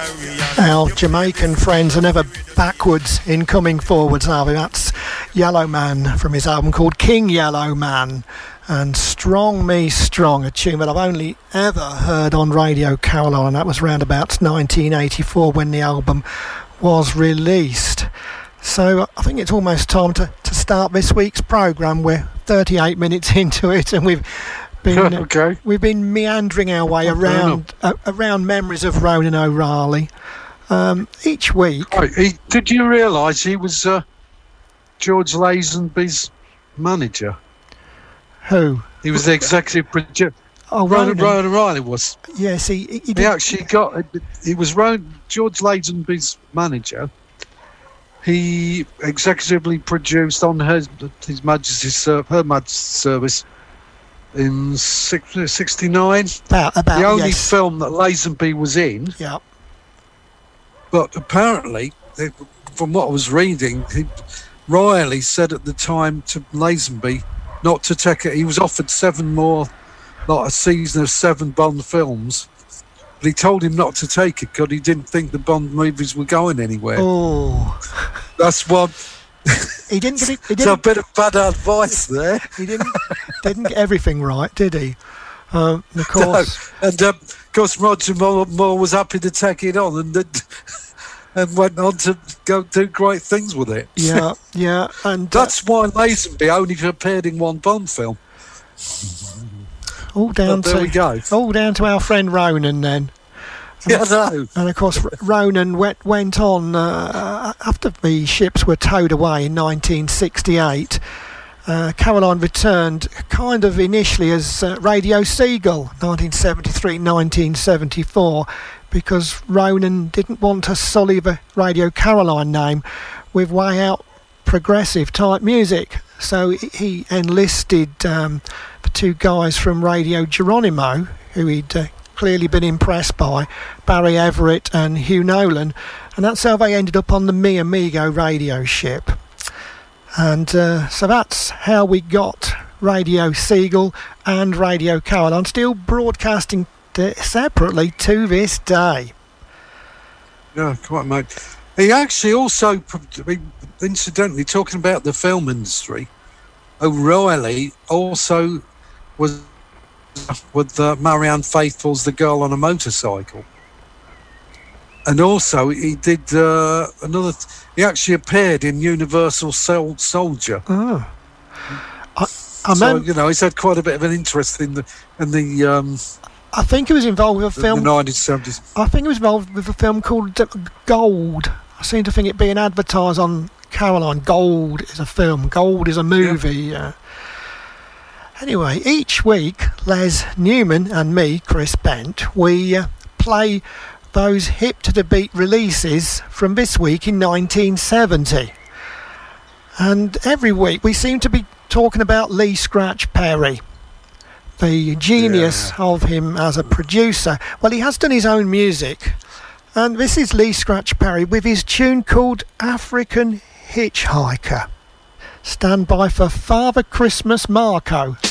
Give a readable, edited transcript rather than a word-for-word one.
Our Jamaican friends are never backwards in coming forwards, are they? That's Yellowman from his album called King Yellowman, and Strong Me Strong, a tune that I've only ever heard on Radio Caroline, and that was around about 1984 when the album was released. So I think it's almost time to start this week's programme. We're 38 minutes into it, and we've been meandering our way around memories of Ronan O'Rahilly. Each week. Did you realise he was George Lazenby's manager? Who? He was the executive producer. Oh, Ronan O'Rahilly was. Yes, he actually got. He was George Lazenby's manager. He executively produced on Her Majesty's Service in 69. About the only yes. film that Lazenby was in. Yeah. But apparently, from what I was reading, Riley said at the time to Lazenby not to take it. He was offered 7 more, like a season of 7 Bond films. But he told him not to take it because he didn't think the Bond movies were going anywhere. Oh. That's what... He didn't get it. It's a bit of bad advice there. He didn't get everything right, did he? Of course. No. And of course, Roger Moore was happy to take it on and went on to go do great things with it. Yeah, and that's why Lazenby only appeared in 1 Bond film. All down to our friend Ronan then. Yeah, no. And of course, Ronan went on after the ships were towed away in 1968. Caroline returned kind of initially as Radio Seagull, 1973-1974, because Ronan didn't want to sully the Radio Caroline name with way out progressive type music. So he enlisted the 2 guys from Radio Geronimo, who he'd clearly been impressed by, Barry Everett and Hugh Nolan, and that's how they ended up on the Mi Amigo radio ship. And so that's how we got Radio Seagull and Radio Caroline still broadcasting separately to this day. Yeah, quite, mate. He actually also, incidentally, talking about the film industry, O'Reilly also was with Marianne Faithfull's The Girl on a Motorcycle. And also, he did he actually appeared in Universal Soldier. Oh. He's had quite a bit of an interest in the I think he was involved with a film. In the 1970s. I think he was involved with a film called Gold. I seem to think it being advertised on Caroline. Gold is a film. Gold is a movie. Yeah. Anyway, each week, Les Newman and me, Chris Bent, we play those hip-to-the-beat releases from this week in 1970. And every week we seem to be talking about Lee Scratch Perry, the genius of him as a producer. Well, he has done his own music, and this is Lee Scratch Perry with his tune called African Hitchhiker. Stand by for Father Christmas Marco.